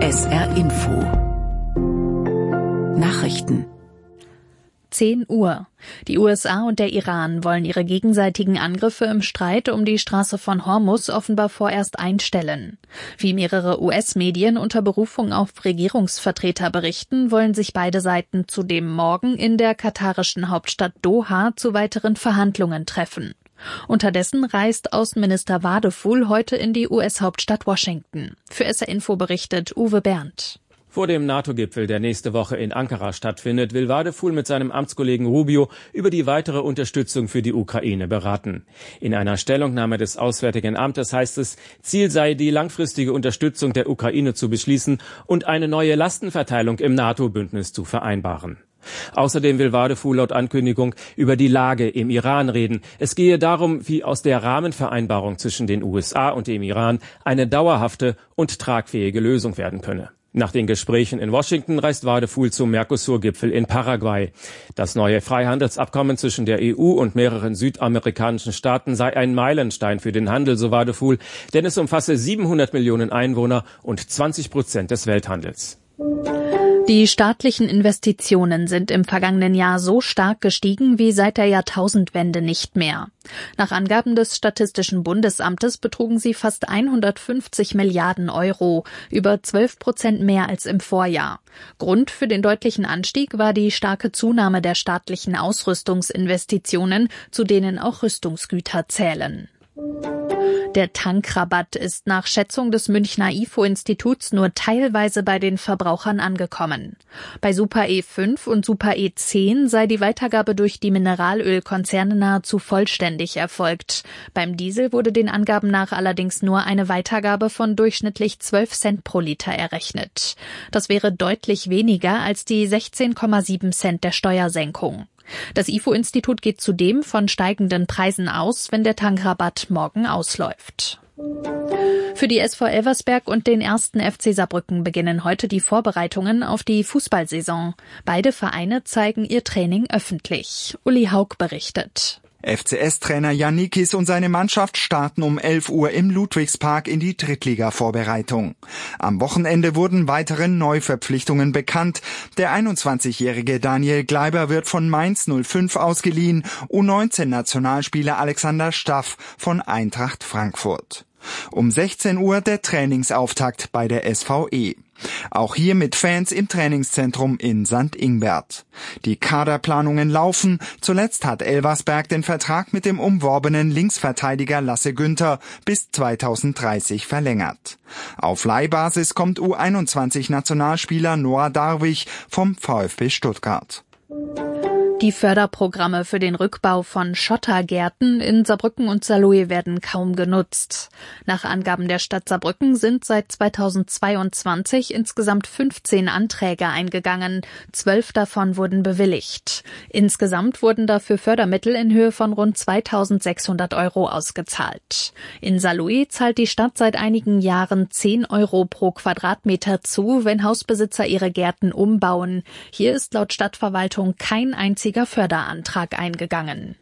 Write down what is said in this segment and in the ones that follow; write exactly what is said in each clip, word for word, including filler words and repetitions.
S R Info Nachrichten. zehn Uhr. Die U S A und der Iran wollen ihre gegenseitigen Angriffe im Streit um die Straße von Hormuz offenbar vorerst einstellen. Wie mehrere U S-Medien unter Berufung auf Regierungsvertreter berichten, wollen sich beide Seiten zudem morgen in der katarischen Hauptstadt Doha zu weiteren Verhandlungen treffen. Unterdessen reist Außenminister Wadefuhl heute in die U S-Hauptstadt Washington. Für S R Info berichtet Uwe Berndt. Vor dem NATO-Gipfel, der nächste Woche in Ankara stattfindet, will Wadefuhl mit seinem Amtskollegen Rubio über die weitere Unterstützung für die Ukraine beraten. In einer Stellungnahme des Auswärtigen Amtes heißt es, Ziel sei, die langfristige Unterstützung der Ukraine zu beschließen und eine neue Lastenverteilung im NATO-Bündnis zu vereinbaren. Außerdem will Wadefuhl laut Ankündigung über die Lage im Iran reden. Es gehe darum, wie aus der Rahmenvereinbarung zwischen den U S A und dem Iran eine dauerhafte und tragfähige Lösung werden könne. Nach den Gesprächen in Washington reist Wadefuhl zum Mercosur-Gipfel in Paraguay. Das neue Freihandelsabkommen zwischen der E U und mehreren südamerikanischen Staaten sei ein Meilenstein für den Handel, so Wadefuhl, denn es umfasse siebenhundert Millionen Einwohner und zwanzig Prozent des Welthandels. Die staatlichen Investitionen sind im vergangenen Jahr so stark gestiegen wie seit der Jahrtausendwende nicht mehr. Nach Angaben des Statistischen Bundesamtes betrugen sie fast hundertfünfzig Milliarden Euro, über zwölf Prozent mehr als im Vorjahr. Grund für den deutlichen Anstieg war die starke Zunahme der staatlichen Ausrüstungsinvestitionen, zu denen auch Rüstungsgüter zählen. Der Tankrabatt ist nach Schätzung des Münchner I F O-Instituts nur teilweise bei den Verbrauchern angekommen. Bei Super E fünf und Super E zehn sei die Weitergabe durch die Mineralölkonzerne nahezu vollständig erfolgt. Beim Diesel wurde den Angaben nach allerdings nur eine Weitergabe von durchschnittlich zwölf Cent pro Liter errechnet. Das wäre deutlich weniger als die sechzehn Komma sieben Cent der Steuersenkung. Das I F O-Institut geht zudem von steigenden Preisen aus, wenn der Tankrabatt morgen ausläuft. Für die S V Elversberg und den ersten F C Saarbrücken beginnen heute die Vorbereitungen auf die Fußballsaison. Beide Vereine zeigen ihr Training öffentlich. Uli Haug berichtet. F C S-Trainer Jan Nikis und seine Mannschaft starten um elf Uhr im Ludwigspark in die Drittliga-Vorbereitung. Am Wochenende wurden weitere Neuverpflichtungen bekannt. Der einundzwanzigjährige Daniel Gleiber wird von Mainz null fünf ausgeliehen, U neunzehn Nationalspieler Alexander Staff von Eintracht Frankfurt. Um sechzehn Uhr der Trainingsauftakt bei der S V E. Auch hier mit Fans im Trainingszentrum in Sankt Ingbert. Die Kaderplanungen laufen. Zuletzt hat Elversberg den Vertrag mit dem umworbenen Linksverteidiger Lasse Günther bis zweitausenddreißig verlängert. Auf Leihbasis kommt U einundzwanzig Nationalspieler Noah Darwig vom VfB Stuttgart. Die Förderprogramme für den Rückbau von Schottergärten in Saarbrücken und Saarlouis werden kaum genutzt. Nach Angaben der Stadt Saarbrücken sind seit zweitausendzweiundzwanzig insgesamt fünfzehn Anträge eingegangen. Zwölf davon wurden bewilligt. Insgesamt wurden dafür Fördermittel in Höhe von rund zweitausendsechshundert Euro ausgezahlt. In Saarlouis zahlt die Stadt seit einigen Jahren zehn Euro pro Quadratmeter zu, wenn Hausbesitzer ihre Gärten umbauen. Hier ist laut Stadtverwaltung kein einziger Förderantrag eingegangen.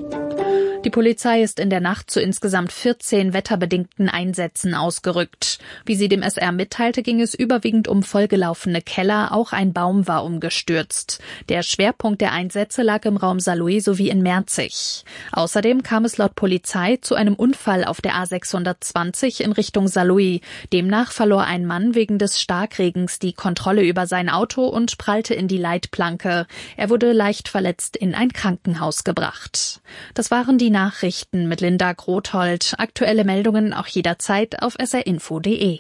Die Polizei ist in der Nacht zu insgesamt vierzehn wetterbedingten Einsätzen ausgerückt. Wie sie dem S R mitteilte, ging es überwiegend um vollgelaufene Keller, auch ein Baum war umgestürzt. Der Schwerpunkt der Einsätze lag im Raum Saarlouis sowie in Merzig. Außerdem kam es laut Polizei zu einem Unfall auf der A sechshundertzwanzig in Richtung Saarlouis. Demnach verlor ein Mann wegen des Starkregens die Kontrolle über sein Auto und prallte in die Leitplanke. Er wurde leicht verletzt in ein Krankenhaus gebracht. Das waren die Nachrichten mit Linda Grothold. Aktuelle Meldungen auch jederzeit auf s r info punkt d e.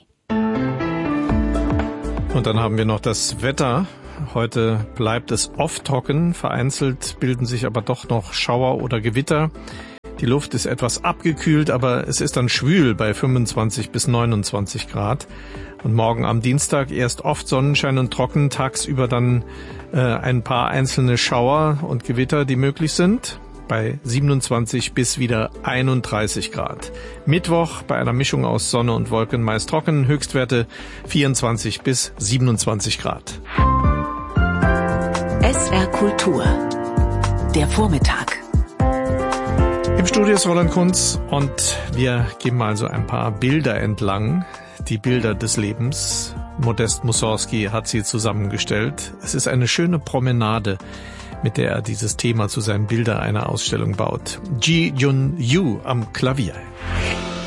Und dann haben wir noch das Wetter. Heute bleibt es oft trocken, vereinzelt bilden sich aber doch noch Schauer oder Gewitter. Die Luft ist etwas abgekühlt, aber es ist dann schwül bei fünfundzwanzig bis neunundzwanzig Grad. Und morgen am Dienstag erst oft Sonnenschein und trocken, tagsüber dann äh, ein paar einzelne Schauer und Gewitter, die möglich sind. Bei siebenundzwanzig bis wieder einunddreißig Grad. Mittwoch bei einer Mischung aus Sonne und Wolken meist trocken, Höchstwerte vierundzwanzig bis siebenundzwanzig Grad. S R Kultur. Der Vormittag. Im Studio ist Roland Kunz und wir gehen mal so ein paar Bilder entlang. Die Bilder des Lebens. Modest Mussorgsky hat sie zusammengestellt. Es ist eine schöne Promenade, mit der er dieses Thema zu seinem Bilder einer Ausstellung baut. Ji Yun Yu am Klavier.